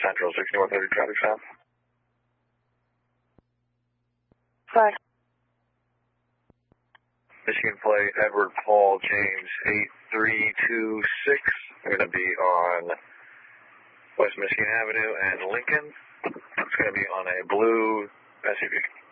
Central 6130 traffic stop. 5. Michigan Flight Edward Paul James 8326. We're going to be on West Michigan Avenue and Lincoln. It's going to be on a blue SUV.